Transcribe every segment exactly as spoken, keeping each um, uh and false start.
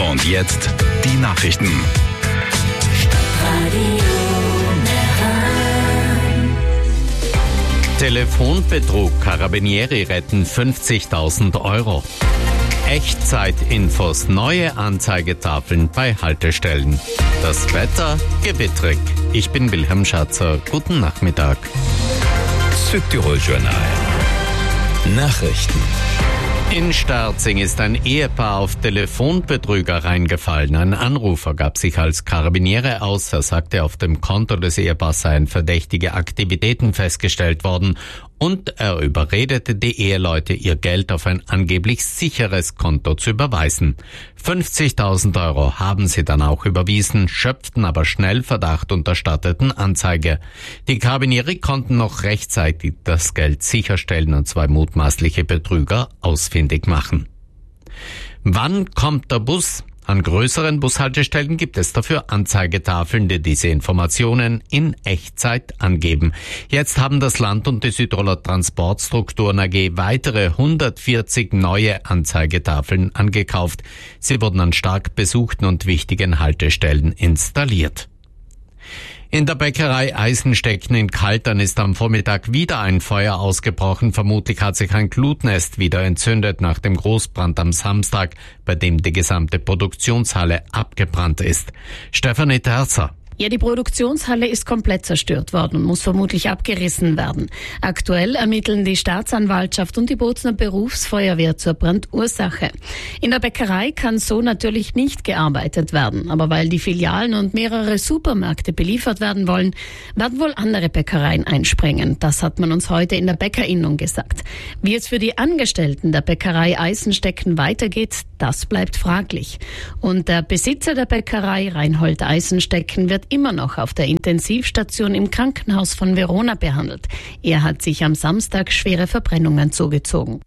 Und jetzt die Nachrichten. Telefonbetrug, Carabinieri retten fünfzigtausend Euro. Echtzeitinfos, neue Anzeigetafeln bei Haltestellen. Das Wetter gewittrig. Ich bin Wilhelm Schatzer. Guten Nachmittag. Südtirol Journal. Nachrichten. In Sterzing ist ein Ehepaar auf Telefonbetrüger reingefallen. Ein Anrufer gab sich als Karabiniere aus. Er sagte, auf dem Konto des Ehepaars seien verdächtige Aktivitäten festgestellt worden. Und er überredete die Eheleute, ihr Geld auf ein angeblich sicheres Konto zu überweisen. fünfzigtausend Euro haben sie dann auch überwiesen, schöpften aber schnell Verdacht und erstatteten Anzeige. Die Karabinieri konnten noch rechtzeitig das Geld sicherstellen und zwei mutmaßliche Betrüger ausfindig machen. Wann kommt der Bus? An größeren Bushaltestellen gibt es dafür Anzeigetafeln, die diese Informationen in Echtzeit angeben. Jetzt haben das Land und die Südtiroler Transportstrukturen A G weitere hundertvierzig neue Anzeigetafeln angekauft. Sie wurden an stark besuchten und wichtigen Haltestellen installiert. In der Bäckerei Eisenstecken in Kaltern ist am Vormittag wieder ein Feuer ausgebrochen. Vermutlich hat sich ein Glutnest wieder entzündet nach dem Großbrand am Samstag, bei dem die gesamte Produktionshalle abgebrannt ist. Stefanie Terzer. Ja, die Produktionshalle ist komplett zerstört worden und muss vermutlich abgerissen werden. Aktuell ermitteln die Staatsanwaltschaft und die Bozner Berufsfeuerwehr zur Brandursache. In der Bäckerei kann so natürlich nicht gearbeitet werden, aber weil die Filialen und mehrere Supermärkte beliefert werden wollen, werden wohl andere Bäckereien einspringen. Das hat man uns heute in der Bäckerinnung gesagt. Wie es für die Angestellten der Bäckerei Eisenstecken weitergeht, das bleibt fraglich. Und der Besitzer der Bäckerei, Reinhold Eisenstecken, wird immer noch auf der Intensivstation im Krankenhaus von Verona behandelt. Er hat sich am Samstag schwere Verbrennungen zugezogen.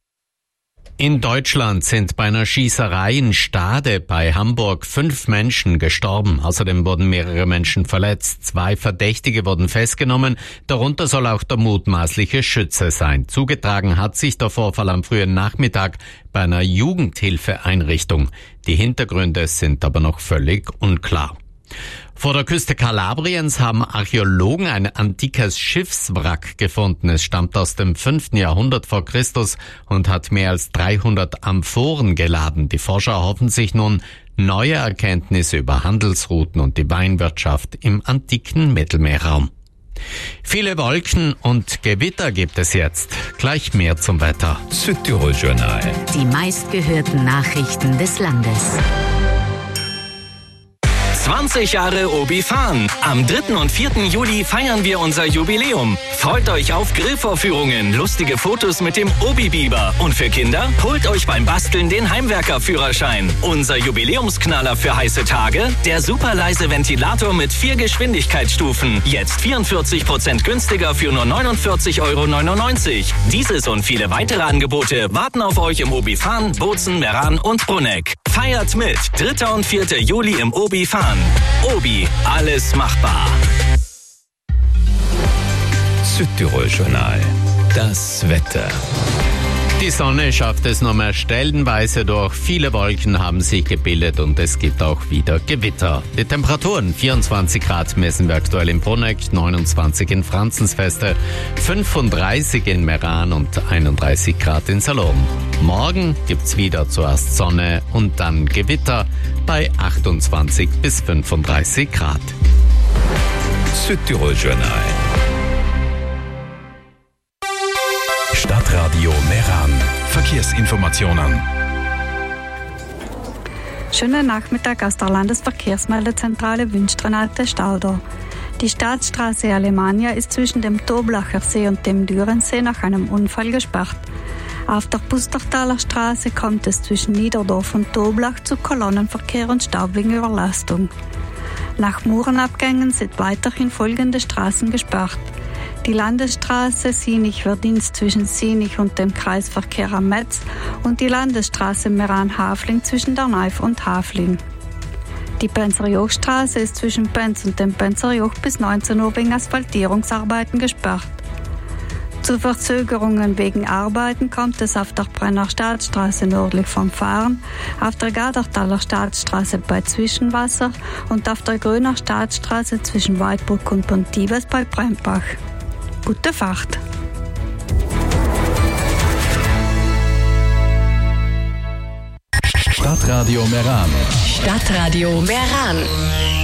In Deutschland sind bei einer Schießerei in Stade bei Hamburg fünf Menschen gestorben. Außerdem wurden mehrere Menschen verletzt. Zwei Verdächtige wurden festgenommen. Darunter soll auch der mutmaßliche Schütze sein. Zugetragen hat sich der Vorfall am frühen Nachmittag bei einer Jugendhilfeeinrichtung. Die Hintergründe sind aber noch völlig unklar. Vor der Küste Kalabriens haben Archäologen ein antikes Schiffswrack gefunden. Es stammt aus dem fünften Jahrhundert vor Christus und hat mehr als dreihundert Amphoren geladen. Die Forscher erhoffen sich nun neue Erkenntnisse über Handelsrouten und die Weinwirtschaft im antiken Mittelmeerraum. Viele Wolken und Gewitter gibt es jetzt. Gleich mehr zum Wetter. Südtirol Journal. Die meistgehörten Nachrichten des Landes. zwanzig Jahre Obi fahren. Am dritten und vierten Juli feiern wir unser Jubiläum. Freut euch auf Grillvorführungen, lustige Fotos mit dem Obi-Biber. Und für Kinder, holt euch beim Basteln den Heimwerkerführerschein. Unser Jubiläumsknaller für heiße Tage, der super leise Ventilator mit vier Geschwindigkeitsstufen. Jetzt vierundvierzig Prozent günstiger für nur neunundvierzig Euro neunundneunzig. Dieses und viele weitere Angebote warten auf euch im Obi fahren, Bozen, Meran und Brunegg. Feiert mit. dritter und vierter Juli im Obi fahren. Obi, alles machbar. Südtirol Journal. Das Wetter. Die Sonne schafft es nur mehr stellenweise durch. Viele Wolken haben sich gebildet und es gibt auch wieder Gewitter. Die Temperaturen: vierundzwanzig Grad messen wir aktuell in Brunegg, neunundzwanzig in Franzensfeste, fünfunddreißig in Meran und einunddreißig Grad in Salom. Morgen gibt's wieder zuerst Sonne und dann Gewitter bei achtundzwanzig bis fünfunddreißig Grad. Südtirol Journal. Stadtradio Meran. Verkehrsinformationen. Schönen Nachmittag aus der Landesverkehrsmeldezentrale Wünstrenalte Stauder. Die Staatsstraße Alemannia ist zwischen dem Toblacher See und dem Dürensee nach einem Unfall gesperrt. Auf der Pustertaler Straße kommt es zwischen Niederdorf und Toblach zu Kolonnenverkehr und Stau wegen Überlastung. Nach Murenabgängen sind weiterhin folgende Straßen gesperrt: die Landesstraße Sinich-Verdienst zwischen Sinich und dem Kreisverkehr am Metz und die Landesstraße Meran-Hafling zwischen der Neif und Hafling. Die Penzerjochstraße ist zwischen Penz und dem Penzerjoch bis neunzehn Uhr wegen Asphaltierungsarbeiten gesperrt. Zu Verzögerungen wegen Arbeiten kommt es auf der Brenner Staatsstraße nördlich vom Fahren, auf der Gardertaler Staatsstraße bei Zwischenwasser und auf der Gröner Staatsstraße zwischen Weidbruck und Pontivas bei Brembach. Gute Fahrt! Stadtradio Meran. Stadtradio Meran.